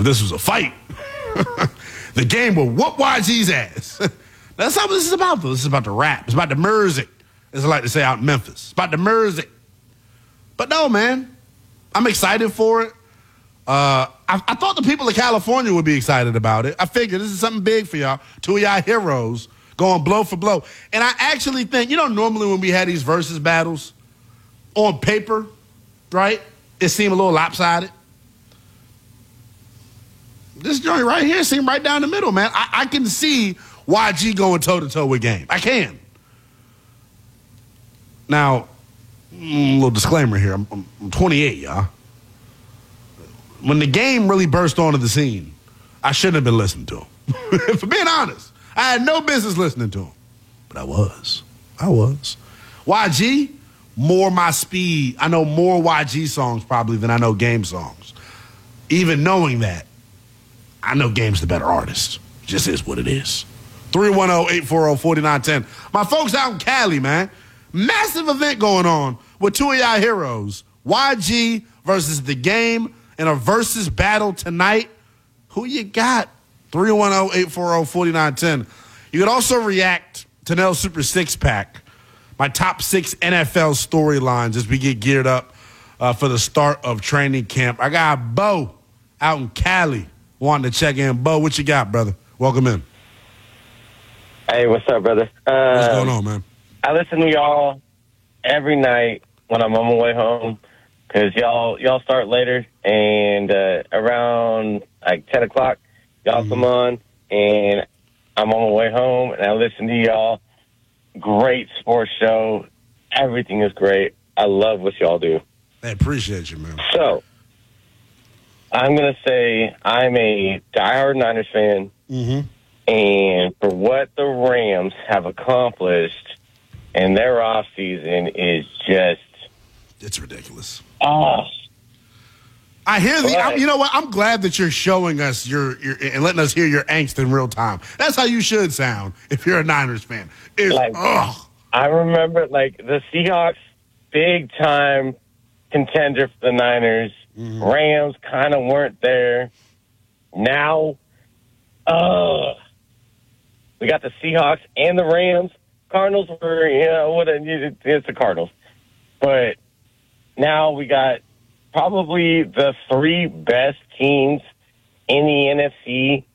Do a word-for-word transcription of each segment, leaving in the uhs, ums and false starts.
if this was a fight, the game will whoop Y G's ass. That's not what this is about, though. This is about the rap. It's about the music, as I like to say out in Memphis. It's about the music. But no, man, I'm excited for it. Uh, I, I thought the people of California would be excited about it. I figured this is something big for y'all. Two of y'all heroes going blow for blow. And I actually think, you know, normally when we had these versus battles, on paper, right, it seemed a little lopsided. This joint right here seemed right down the middle, man. I, I can see Y G going toe-to-toe with Game. I can. Now, a little disclaimer here. I'm, I'm twenty-eight, y'all. When the Game really burst onto the scene, I shouldn't have been listening to him. For being honest, I had no business listening to him. But I was. I was. Y G, more my speed. I know more Y G songs probably than I know Game songs. Even knowing that, I know Game's the better artist. Just is what it is. three one zero, eight four zero, four nine one zero. My folks out in Cali, man. Massive event going on with two of y'all heroes. Y G versus The Game in a versus battle tonight. Who you got? three one zero, eight four zero, four nine one zero. You could also react to Nell's Super Six Pack, my top six N F L storylines as we get geared up uh, for the start of training camp. I got Bo out in Cali wanting to check in. Bo, what you got, brother? Welcome in. Hey, what's up, brother? Uh, What's going on, man? I listen to y'all every night when I'm on my way home because y'all y'all start later, and uh, around like ten o'clock, y'all mm-hmm. come on, and I'm on my way home, and I listen to y'all. Great sports show. Everything is great. I love what y'all do. I appreciate you, man. So, I'm going to say I'm a diehard Niners fan, mm-hmm. and for what the Rams have accomplished in their offseason is just... It's ridiculous. Oh. I hear the... I'm, you know what? I'm glad that you're showing us your, your... and letting us hear your angst in real time. That's how you should sound if you're a Niners fan. It's, like, ugh. I remember, like, the Seahawks, big-time contender for the Niners. Mm-hmm. Rams kind of weren't there. Now, uh, we got the Seahawks and the Rams. Cardinals were, you know, what a, it's the Cardinals. But now we got probably the three best teams in the N F C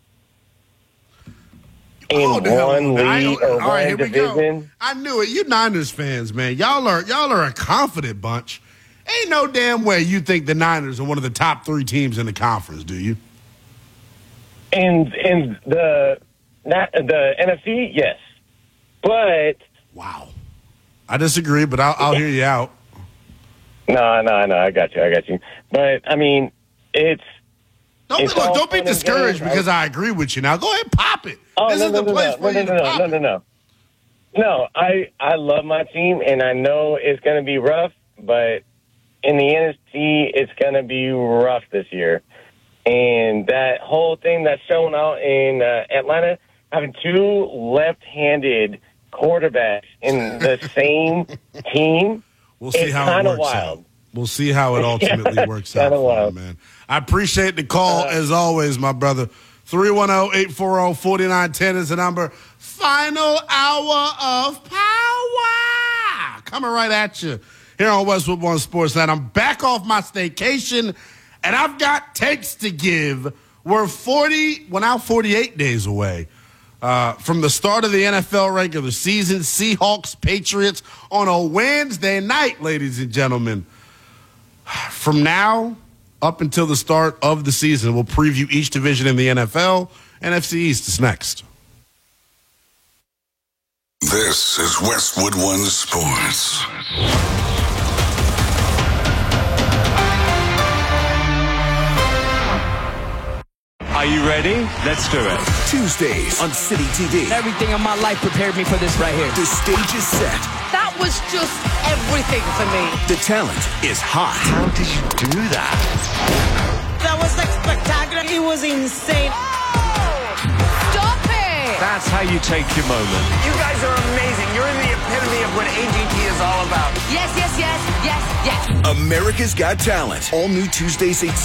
in oh, one league or all right, one division. Go. I knew it. You Niners fans, man. Y'all are y'all are a confident bunch. Ain't no damn way you think the Niners are one of the top three teams in the conference, do you? And in the not the N F C, yes, but wow, I disagree, but I'll, I'll hear you out. No, no, no, I got you, I got you. But I mean, it's don't it's be, look, don't be discouraged games, because right? I agree with you. Now go ahead, and pop it. Oh, this no, is no, the no, place no, for no, you no, to no, pop no, it. no, no, no. No, I I love my team, and I know it's going to be rough, but in the N F C, it's going to be rough this year. And that whole thing that's shown out in uh, Atlanta, having two left-handed quarterbacks in the same team, we'll see it's how it works wild. out. We'll see how it ultimately works out for you, man. I appreciate the call, uh, as always, my brother. three one zero, eight four zero, four nine one zero is the number. Final hour of power coming right at you here on Westwood One Sports Night. I'm back off my staycation, and I've got takes to give. We're forty, well, now forty-eight days away uh, from the start of the N F L regular season. Seahawks, Patriots on a Wednesday night, ladies and gentlemen. From now up until the start of the season, we'll preview each division in the N F L. N F C East is next. This is Westwood One Sports. Are you ready? Let's do it. Tuesdays on City T V. Everything in my life prepared me for this right here. The stage is set. That was just everything for me. The talent is hot. How did you do that? That was like spectacular. It was insane. Stop it! That's how you take your moment. You guys are amazing. You're in the epitome of what A G T is all about. Yes, yes, yes, yes, yes. America's Got Talent. All new Tuesdays, eight